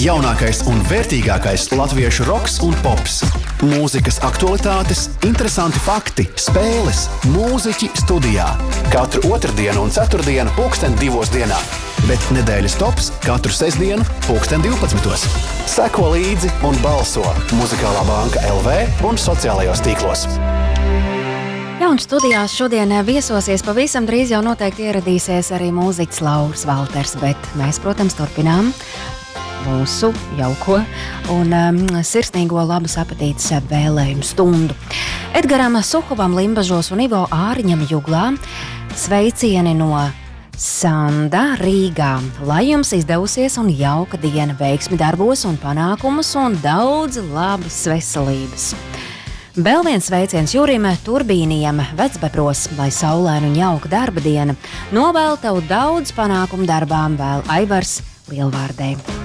Jaunākais un vērtīgākais latviešu roks un pops. Mūzikas aktualitātes, interesanti fakti, spēles, mūziķi studijā. Katru otrdienu un ceturtdienu 12:00. Bet nedēļas tops katru sestdienu 12:00. Seko līdzi un balso Muzikālā banka LV un sociālajos tīklos. Jā, un studijās šodien viesosies pavisam drīz jau noteikti ieradīsies arī mūziķis Lauris Valters, bet mēs, protams, turpinām mūsu jauko un sirsnīgo labas apetītes vēlējumu stundu. Edgaram Suhovam Limbažos un Ivo Āriņam Juglā sveicieni no Sanda Rīgā. Lai jums izdevusies un jauka diena, veiksmi darbos un panākumus un daudz labas veselības. Vēl viens sveiciens Jurim Turbīnijam Vecbepros, lai saulaina un jauka darba diena. Novēl tev daudz panākumu darbām, vēl Aivars Lielvārdē.